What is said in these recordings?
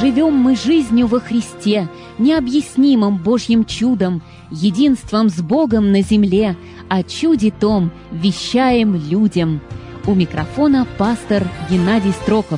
Живем мы жизнью во Христе, необъяснимым Божьим чудом, единством с Богом на земле, о чуде том вещаем людям. У микрофона пастор Геннадий Строков.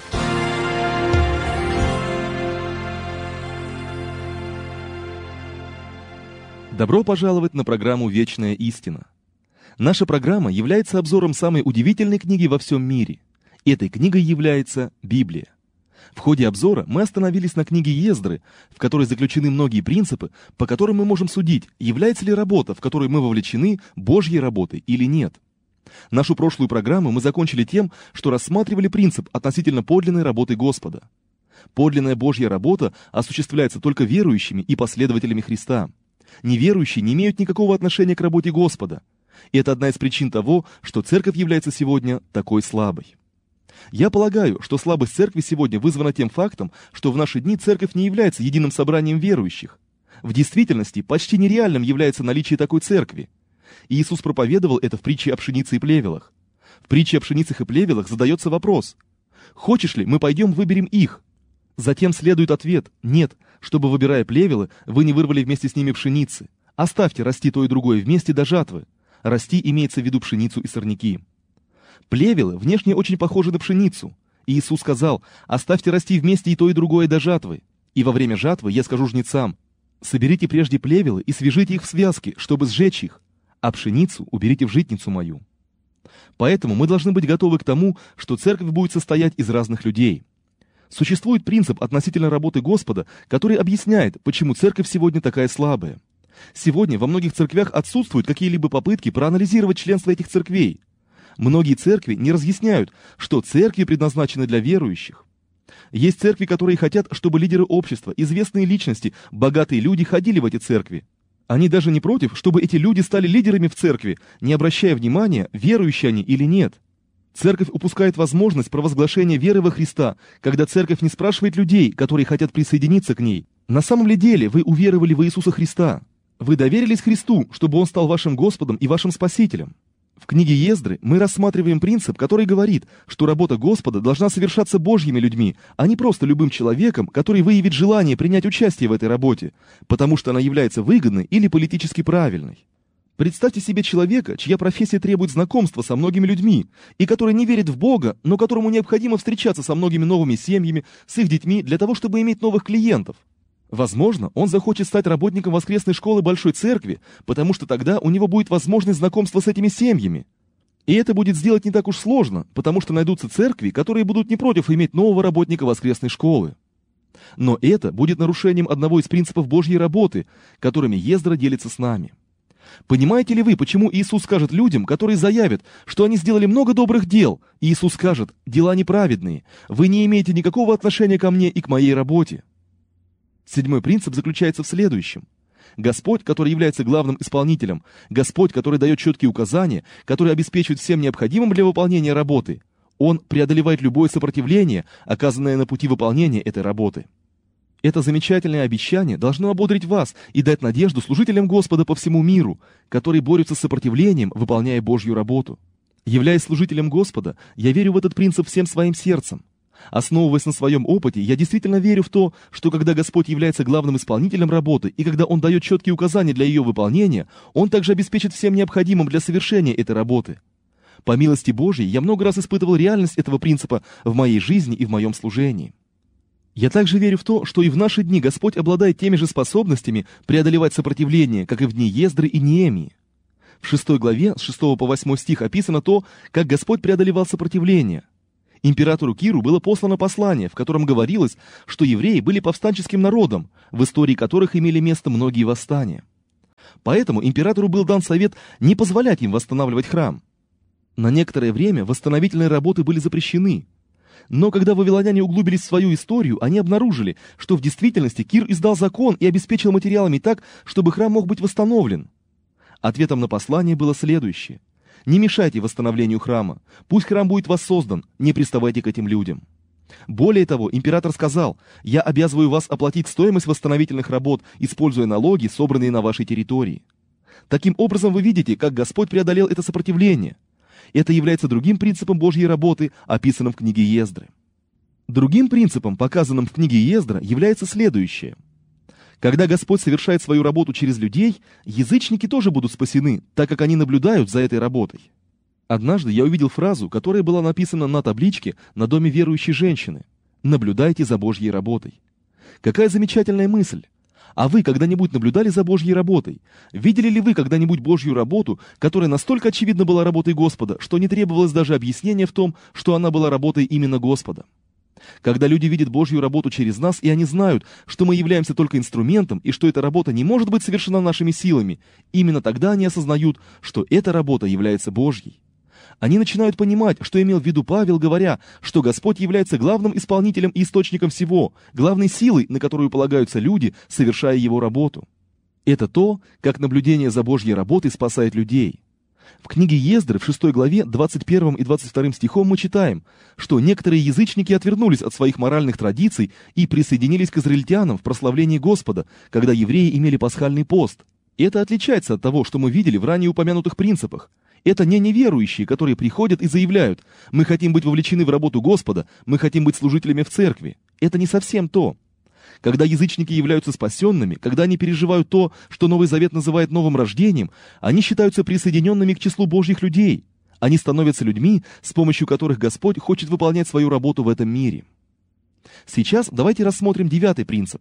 Добро пожаловать на программу «Вечная истина». Наша программа является обзором самой удивительной книги во всем мире. Этой книгой является Библия. В ходе обзора мы остановились на книге Ездры, в которой заключены многие принципы, по которым мы можем судить, является ли работа, в которой мы вовлечены, Божьей работой или нет. Нашу прошлую программу мы закончили тем, что рассматривали принцип относительно подлинной работы Господа. Подлинная Божья работа осуществляется только верующими и последователями Христа. Неверующие не имеют никакого отношения к работе Господа. И это одна из причин того, что церковь является сегодня такой слабой. Я полагаю, что слабость церкви сегодня вызвана тем фактом, что в наши дни церковь не является единым собранием верующих. В действительности почти нереальным является наличие такой церкви. И Иисус проповедовал это в притче о пшенице и плевелах. В притче о пшеницах и плевелах задается вопрос: «Хочешь ли, мы пойдем выберем их?» Затем следует ответ: «Нет, чтобы, выбирая плевелы, вы не вырвали вместе с ними пшеницы. Оставьте расти то и другое вместе до жатвы». Расти имеется в виду пшеницу и сорняки. Плевелы внешне очень похожи на пшеницу. И Иисус сказал: «Оставьте расти вместе и то и другое до жатвы. И во время жатвы я скажу жнецам: соберите прежде плевелы и свяжите их в связки, чтобы сжечь их, а пшеницу уберите в житницу мою». Поэтому мы должны быть готовы к тому, что церковь будет состоять из разных людей. Существует принцип относительно работы Господа, который объясняет, почему церковь сегодня такая слабая. Сегодня во многих церквях отсутствуют какие-либо попытки проанализировать членство этих церквей. Многие церкви не разъясняют, что церкви предназначены для верующих. Есть церкви, которые хотят, чтобы лидеры общества, известные личности, богатые люди ходили в эти церкви. Они даже не против, чтобы эти люди стали лидерами в церкви, не обращая внимания, верующие они или нет. Церковь упускает возможность провозглашения веры во Христа, когда церковь не спрашивает людей, которые хотят присоединиться к ней: на самом ли деле вы уверовали в Иисуса Христа? Вы доверились Христу, чтобы Он стал вашим Господом и вашим Спасителем? В книге Ездры мы рассматриваем принцип, который говорит, что работа Господа должна совершаться Божьими людьми, а не просто любым человеком, который выявит желание принять участие в этой работе, потому что она является выгодной или политически правильной. Представьте себе человека, чья профессия требует знакомства со многими людьми, и который не верит в Бога, но которому необходимо встречаться со многими новыми семьями, с их детьми, для того, чтобы иметь новых клиентов. Возможно, он захочет стать работником воскресной школы Большой Церкви, потому что тогда у него будет возможность знакомства с этими семьями. И это будет сделать не так уж сложно, потому что найдутся церкви, которые будут не против иметь нового работника воскресной школы. Но это будет нарушением одного из принципов Божьей работы, которыми Ездра делится с нами. Понимаете ли вы, почему Иисус скажет людям, которые заявят, что они сделали много добрых дел? Иисус скажет: «Дела неправедные, вы не имеете никакого отношения ко мне и к моей работе». Седьмой принцип заключается в следующем. Господь, который является главным исполнителем, Господь, который дает четкие указания, который обеспечивает всем необходимым для выполнения работы, Он преодолевает любое сопротивление, оказанное на пути выполнения этой работы. Это замечательное обещание должно ободрить вас и дать надежду служителям Господа по всему миру, которые борются с сопротивлением, выполняя Божью работу. Являясь служителем Господа, я верю в этот принцип всем своим сердцем. Основываясь на своем опыте, я действительно верю в то, что когда Господь является главным исполнителем работы и когда Он дает четкие указания для ее выполнения, Он также обеспечит всем необходимым для совершения этой работы. По милости Божьей я много раз испытывал реальность этого принципа в моей жизни и в моем служении. Я также верю в то, что и в наши дни Господь обладает теми же способностями преодолевать сопротивление, как и в дни Ездры и Неемии. В 6 главе, с 6 по 8 стих описано то, как Господь преодолевал сопротивление. Императору Киру было послано послание, в котором говорилось, что евреи были повстанческим народом, в истории которых имели место многие восстания. Поэтому императору был дан совет не позволять им восстанавливать храм. На некоторое время восстановительные работы были запрещены. Но когда вавилоняне углубились в свою историю, они обнаружили, что в действительности Кир издал закон и обеспечил материалами так, чтобы храм мог быть восстановлен. Ответом на послание было следующее: не мешайте восстановлению храма, пусть храм будет воссоздан, не приставайте к этим людям. Более того, император сказал: я обязываю вас оплатить стоимость восстановительных работ, используя налоги, собранные на вашей территории. Таким образом, вы видите, как Господь преодолел это сопротивление. Это является другим принципом Божьей работы, описанным в книге Ездры. Другим принципом, показанным в книге Ездра, является следующее. Когда Господь совершает свою работу через людей, язычники тоже будут спасены, так как они наблюдают за этой работой. Однажды я увидел фразу, которая была написана на табличке на доме верующей женщины. «Наблюдайте за Божьей работой». Какая замечательная мысль! А вы когда-нибудь наблюдали за Божьей работой? Видели ли вы когда-нибудь Божью работу, которая настолько очевидно была работой Господа, что не требовалось даже объяснения в том, что она была работой именно Господа? Когда люди видят Божью работу через нас, и они знают, что мы являемся только инструментом, и что эта работа не может быть совершена нашими силами, именно тогда они осознают, что эта работа является Божьей. Они начинают понимать, что имел в виду Павел, говоря, что Господь является главным исполнителем и источником всего, главной силой, на которую полагаются люди, совершая его работу. Это то, как наблюдение за Божьей работой спасает людей. В книге Ездры в 6 главе 21 и 22 стихом мы читаем, что некоторые язычники отвернулись от своих моральных традиций и присоединились к израильтянам в прославлении Господа, когда евреи имели пасхальный пост. Это отличается от того, что мы видели в ранее упомянутых принципах. Это не неверующие, которые приходят и заявляют: «Мы хотим быть вовлечены в работу Господа, мы хотим быть служителями в церкви». Это не совсем то. Когда язычники являются спасенными, когда они переживают то, что Новый Завет называет новым рождением, они считаются присоединенными к числу Божьих людей. Они становятся людьми, с помощью которых Господь хочет выполнять свою работу в этом мире. Сейчас давайте рассмотрим 9-й принцип.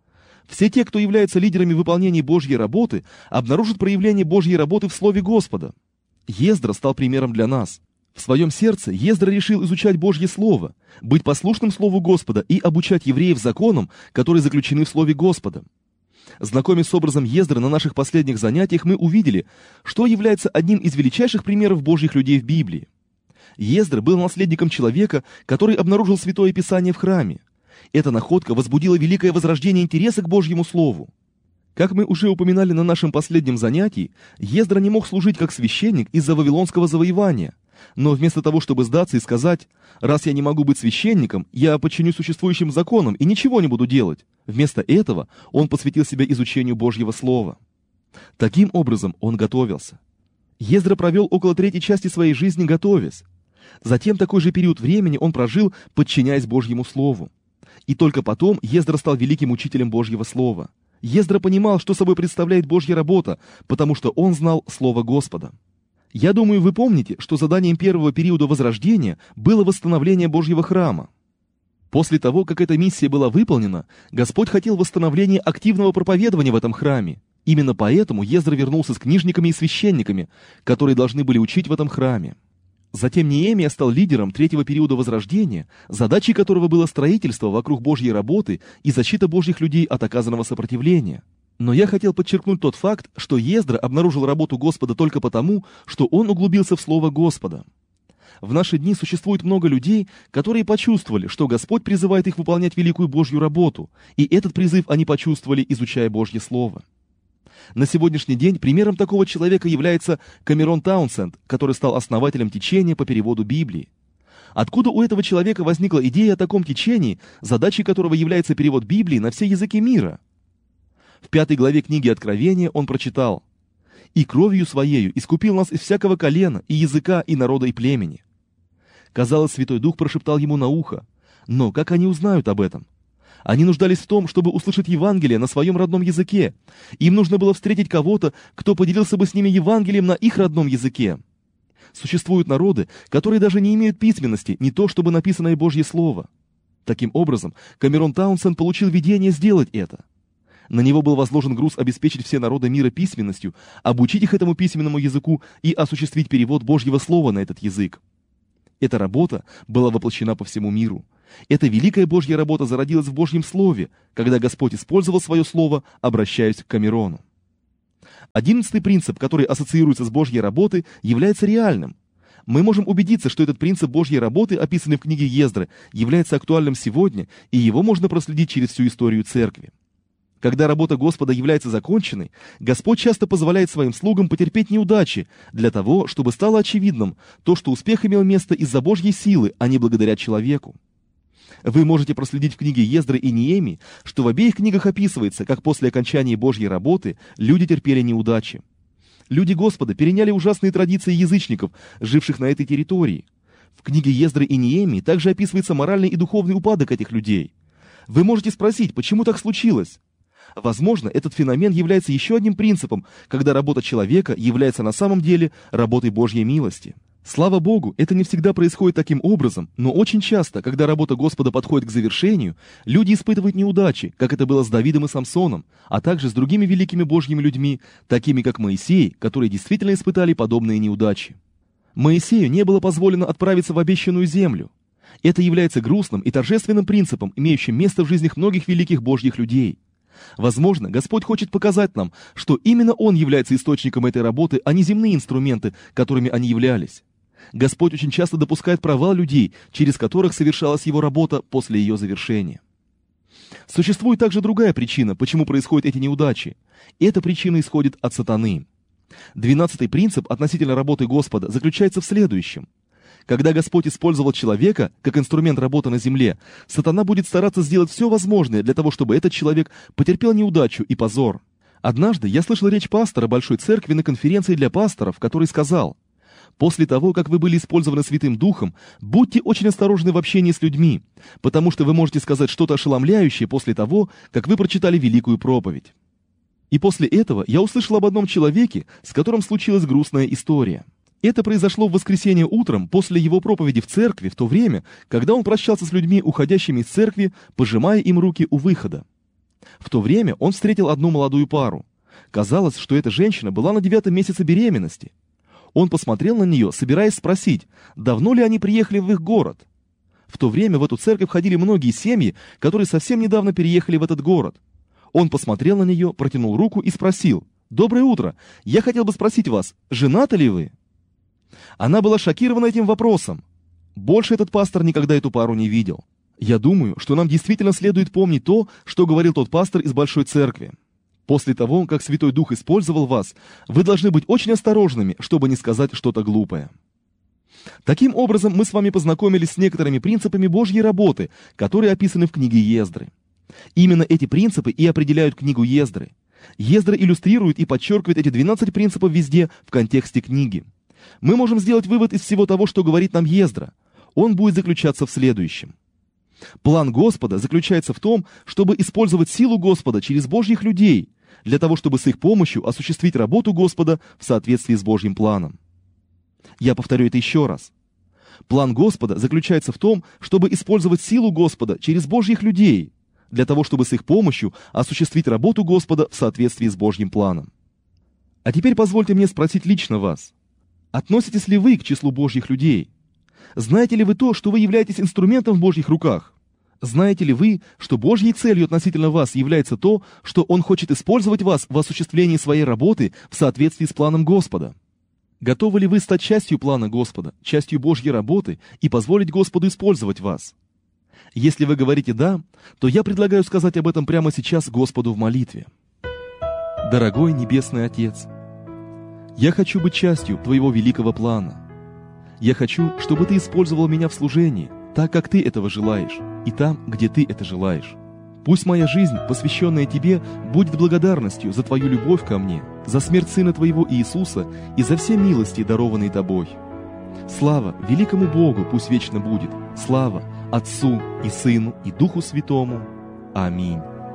Все те, кто являются лидерами выполнения Божьей работы, обнаружат проявление Божьей работы в Слове Господа. Ездра стал примером для нас. В своем сердце Ездра решил изучать Божье Слово, быть послушным Слову Господа и обучать евреев законам, которые заключены в Слове Господа. Знакомясь с образом Ездры на наших последних занятиях, мы увидели, что является одним из величайших примеров Божьих людей в Библии. Ездра был наследником человека, который обнаружил Святое Писание в храме. Эта находка возбудила великое возрождение интереса к Божьему Слову. Как мы уже упоминали на нашем последнем занятии, Ездра не мог служить как священник из-за вавилонского завоевания. Но вместо того, чтобы сдаться и сказать: «Раз я не могу быть священником, я подчинюсь существующим законам и ничего не буду делать», вместо этого он посвятил себя изучению Божьего Слова. Таким образом он готовился. Ездра провел около 1/3 части своей жизни готовясь. Затем такой же период времени он прожил, подчиняясь Божьему Слову. И только потом Ездра стал великим учителем Божьего Слова. Ездра понимал, что собой представляет Божья работа, потому что он знал Слово Господа. Я думаю, вы помните, что заданием первого периода Возрождения было восстановление Божьего храма. После того, как эта миссия была выполнена, Господь хотел восстановления активного проповедования в этом храме. Именно поэтому Ездра вернулся с книжниками и священниками, которые должны были учить в этом храме. Затем Неемия стал лидером 3-го периода Возрождения, задачей которого было строительство вокруг Божьей работы и защита Божьих людей от оказанного сопротивления. Но я хотел подчеркнуть тот факт, что Ездра обнаружил работу Господа только потому, что он углубился в Слово Господа. В наши дни существует много людей, которые почувствовали, что Господь призывает их выполнять великую Божью работу, и этот призыв они почувствовали, изучая Божье Слово. На сегодняшний день примером такого человека является Камерон Таунсенд, который стал основателем течения по переводу Библии. Откуда у этого человека возникла идея о таком течении, задачей которого является перевод Библии на все языки мира? В 5 главе книги Откровения он прочитал: «И кровью Своею искупил нас из всякого колена, и языка, и народа, и племени». Казалось, Святой Дух прошептал ему на ухо: но как они узнают об этом? Они нуждались в том, чтобы услышать Евангелие на своем родном языке. Им нужно было встретить кого-то, кто поделился бы с ними Евангелием на их родном языке. Существуют народы, которые даже не имеют письменности, не то чтобы написанное Божье Слово. Таким образом, Камерон Таунсенд получил видение сделать это. На него был возложен груз обеспечить все народы мира письменностью, обучить их этому письменному языку и осуществить перевод Божьего Слова на этот язык. Эта работа была воплощена по всему миру. Эта великая Божья работа зародилась в Божьем Слове, когда Господь использовал свое Слово, обращаясь к Камерону. 11-й принцип, который ассоциируется с Божьей работой, является реальным. Мы можем убедиться, что этот принцип Божьей работы, описанный в книге Ездры, является актуальным сегодня, и его можно проследить через всю историю Церкви. Когда работа Господа является законченной, Господь часто позволяет своим слугам потерпеть неудачи для того, чтобы стало очевидным то, что успех имел место из-за Божьей силы, а не благодаря человеку. Вы можете проследить в книге Ездры и Неемии, что в обеих книгах описывается, как после окончания Божьей работы люди терпели неудачи. Люди Господа переняли ужасные традиции язычников, живших на этой территории. В книге Ездры и Неемии также описывается моральный и духовный упадок этих людей. Вы можете спросить, почему так случилось? Возможно, этот феномен является еще одним принципом, когда работа человека является на самом деле работой Божьей милости. Слава Богу, это не всегда происходит таким образом, но очень часто, когда работа Господа подходит к завершению, люди испытывают неудачи, как это было с Давидом и Самсоном, а также с другими великими Божьими людьми, такими как Моисей, которые действительно испытали подобные неудачи. Моисею не было позволено отправиться в обещанную землю. Это является грустным и торжественным принципом, имеющим место в жизнях многих великих Божьих людей. Возможно, Господь хочет показать нам, что именно Он является источником этой работы, а не земные инструменты, которыми они являлись. Господь очень часто допускает провал людей, через которых совершалась Его работа после ее завершения. Существует также другая причина, почему происходят эти неудачи. Эта причина исходит от сатаны. 12-й принцип относительно работы Господа заключается в следующем. Когда Господь использовал человека как инструмент работы на земле, сатана будет стараться сделать все возможное для того, чтобы этот человек потерпел неудачу и позор. Однажды я слышал речь пастора Большой Церкви на конференции для пасторов, который сказал: «После того, как вы были использованы Святым Духом, будьте очень осторожны в общении с людьми, потому что вы можете сказать что-то ошеломляющее после того, как вы прочитали великую проповедь». И после этого я услышал об одном человеке, с которым случилась грустная история. Это произошло в воскресенье утром после его проповеди в церкви, в то время, когда он прощался с людьми, уходящими из церкви, пожимая им руки у выхода. В то время он встретил одну молодую пару. Казалось, что эта женщина была на 9-м месяце беременности. Он посмотрел на нее, собираясь спросить, давно ли они приехали в их город. В то время в эту церковь ходили многие семьи, которые совсем недавно переехали в этот город. Он посмотрел на нее, протянул руку и спросил: «Доброе утро, я хотел бы спросить вас, женаты ли вы?» Она была шокирована этим вопросом. Больше этот пастор никогда эту пару не видел. Я думаю, что нам действительно следует помнить то, что говорил тот пастор из Большой Церкви. После того, как Святой Дух использовал вас, вы должны быть очень осторожными, чтобы не сказать что-то глупое. Таким образом, мы с вами познакомились с некоторыми принципами Божьей работы, которые описаны в книге Ездры. Именно эти принципы и определяют книгу Ездры. Ездра иллюстрирует и подчеркивает эти 12 принципов везде в контексте книги. Мы можем сделать вывод из всего того, что говорит нам Ездра. Он будет заключаться в следующем. План Господа заключается в том, чтобы использовать силу Господа через Божьих людей, для того, чтобы с их помощью осуществить работу Господа в соответствии с Божьим планом. Я повторю это еще раз. План Господа заключается в том, чтобы использовать силу Господа через Божьих людей, для того, чтобы с их помощью осуществить работу Господа в соответствии с Божьим планом. А теперь позвольте мне спросить лично вас. Относитесь ли вы к числу Божьих людей? Знаете ли вы то, что вы являетесь инструментом в Божьих руках? Знаете ли вы, что Божьей целью относительно вас является то, что Он хочет использовать вас в осуществлении своей работы в соответствии с планом Господа? Готовы ли вы стать частью плана Господа, частью Божьей работы и позволить Господу использовать вас? Если вы говорите «да», то я предлагаю сказать об этом прямо сейчас Господу в молитве. Дорогой Небесный Отец, я хочу быть частью Твоего великого плана. Я хочу, чтобы Ты использовал меня в служении, так, как Ты этого желаешь, и там, где Ты это желаешь. Пусть моя жизнь, посвященная Тебе, будет благодарностью за Твою любовь ко мне, за смерть Сына Твоего Иисуса и за все милости, дарованные Тобой. Слава великому Богу пусть вечно будет, слава Отцу и Сыну и Духу Святому. Аминь.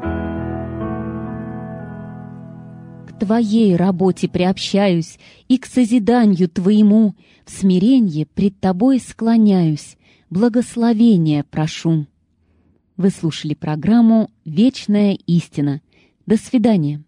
К Твоей работе приобщаюсь и к созиданию Твоему в смиренье пред Тобой склоняюсь, благословения прошу. Вы слушали программу «Вечная истина». До свидания.